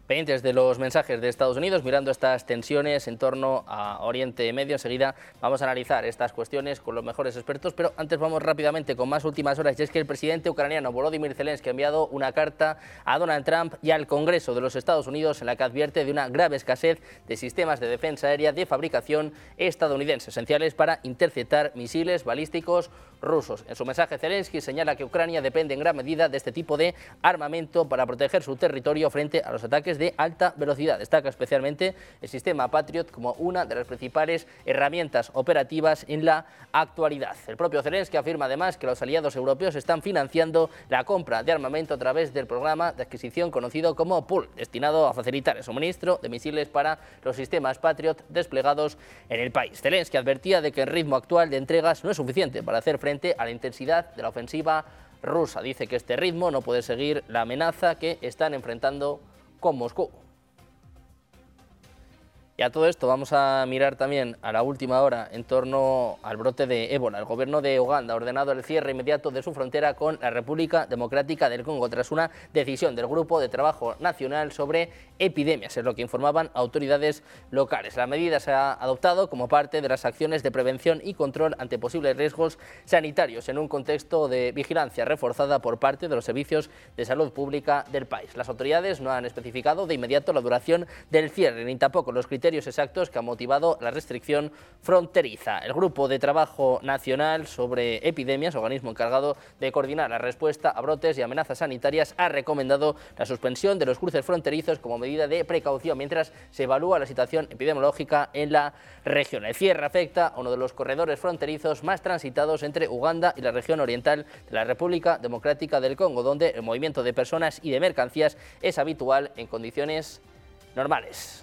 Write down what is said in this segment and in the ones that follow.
Pendientes de los mensajes de Estados Unidos, mirando estas tensiones en torno a Oriente Medio. Enseguida vamos a analizar estas cuestiones con los mejores expertos, pero antes vamos rápidamente con más últimas horas. Y es que el presidente ucraniano Volodymyr Zelensky ha enviado una carta a Donald Trump y al Congreso de los Estados Unidos en la que advierte de una grave escasez de sistemas de defensa aérea de fabricación estadounidense, esenciales para interceptar misiles balísticos rusos. En su mensaje, Zelensky señala que Ucrania depende en gran medida de este tipo de armamento para proteger su territorio frente a los ataques de alta velocidad. Destaca especialmente el sistema Patriot como una de las principales herramientas operativas en la actualidad. El propio Zelensky afirma además que los aliados europeos están financiando la compra de armamento a través del programa de adquisición conocido como PUL, destinado a facilitar el suministro de misiles para los sistemas Patriot desplegados en el país. Zelensky advertía de que el ritmo actual de entregas no es suficiente para hacer frente a la intensidad de la ofensiva rusa. Dice que este ritmo no puede seguir la amenaza que están enfrentando con Moscú. Y a todo esto vamos a mirar también a la última hora en torno al brote de ébola. El gobierno de Uganda ha ordenado el cierre inmediato de su frontera con la República Democrática del Congo tras una decisión del Grupo de Trabajo Nacional sobre Epidemias, es lo que informaban autoridades locales. La medida se ha adoptado como parte de las acciones de prevención y control ante posibles riesgos sanitarios en un contexto de vigilancia reforzada por parte de los servicios de salud pública del país. Las autoridades no han especificado de inmediato la duración del cierre ni tampoco los criterios exactos que han motivado la restricción fronteriza. El Grupo de Trabajo Nacional sobre Epidemias, organismo encargado de coordinar la respuesta a brotes y amenazas sanitarias, ha recomendado la suspensión de los cruces fronterizos como medida de precaución mientras se evalúa la situación epidemiológica en la región. El cierre afecta a uno de los corredores fronterizos más transitados entre Uganda y la región oriental de la República Democrática del Congo, donde el movimiento de personas y de mercancías es habitual en condiciones normales.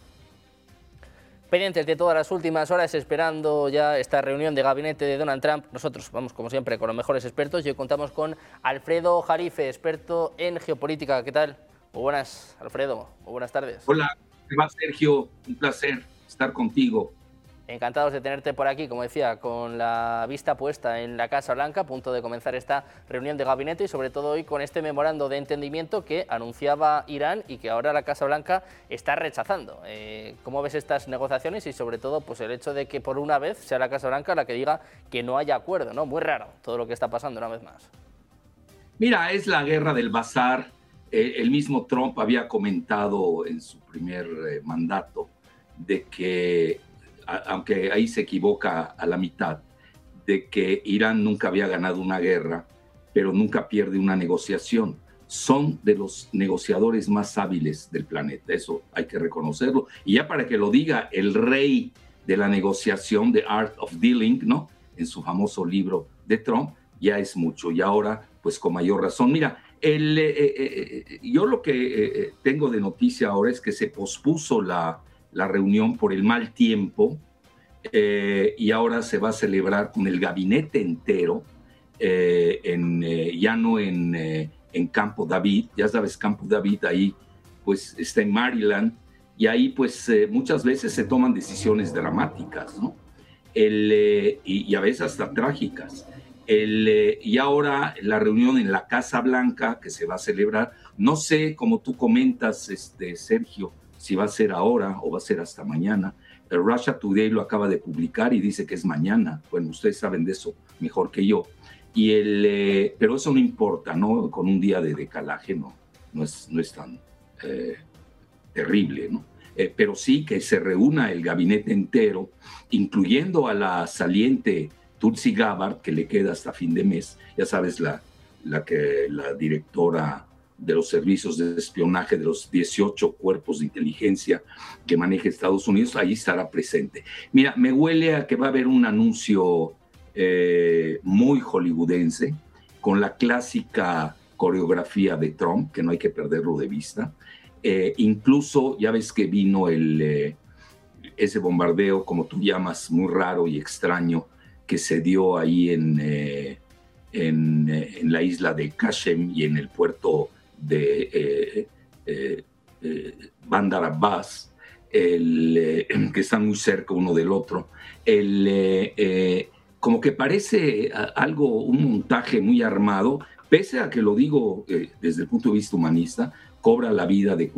Pendientes de todas las últimas horas, esperando ya esta reunión de gabinete de Donald Trump. Nosotros vamos, como siempre, con los mejores expertos y hoy contamos con Alfredo Jarife, experto en geopolítica. ¿Qué tal? Muy buenas, Alfredo. Muy buenas tardes. Hola, ¿qué va, Sergio? Un placer estar contigo. Encantados de tenerte por aquí, como decía, con la vista puesta en la Casa Blanca, a punto de comenzar esta reunión de gabinete y sobre todo hoy con este memorando de entendimiento que anunciaba Irán y que ahora la Casa Blanca está rechazando. ¿Cómo ves estas negociaciones y sobre todo pues el hecho de que por una vez sea la Casa Blanca la que diga que no haya acuerdo, ¿no? Muy raro todo lo que está pasando una vez más. Mira, es la guerra del bazar. El mismo Trump había comentado en su primer mandato de que aunque ahí se equivoca a la mitad, de que Irán nunca había ganado una guerra, pero nunca pierde una negociación. Son de los negociadores más hábiles del planeta, eso hay que reconocerlo. Y ya para que lo diga el rey de la negociación, The Art of Dealing, ¿no? En su famoso libro de Trump, ya es mucho. Y ahora, pues con mayor razón. Mira, yo lo que tengo de noticia ahora es que se pospuso la reunión por el mal tiempo y ahora se va a celebrar con el gabinete entero, ya no en Campo David. Ya sabes, Campo David ahí pues está en Maryland y ahí pues muchas veces se toman decisiones dramáticas, ¿no? Y a veces hasta trágicas. Y ahora la reunión en la Casa Blanca que se va a celebrar, no sé, como tú comentas, Sergio, si va a ser ahora o va a ser hasta mañana. El Russia Today lo acaba de publicar y dice que es mañana. Bueno, ustedes saben de eso mejor que yo. Pero eso no importa, ¿no? Con un día de decalaje no es tan terrible, ¿no? Pero sí que se reúna el gabinete entero, incluyendo a la saliente Tulsi Gabbard, que le queda hasta fin de mes. Ya sabes, la directora de los servicios de espionaje de los 18 cuerpos de inteligencia que maneja Estados Unidos, ahí estará presente. Mira, me huele a que va a haber un anuncio muy hollywoodense, con la clásica coreografía de Trump, que no hay que perderlo de vista. Incluso, ya ves que vino ese bombardeo, como tú llamas, muy raro y extraño, que se dio ahí en la isla de Qasem y en el puerto de Bandar Abbas, que están muy cerca uno del otro. Como que parece un montaje muy armado, pese a que lo digo desde el punto de vista humanista, cobra la vida de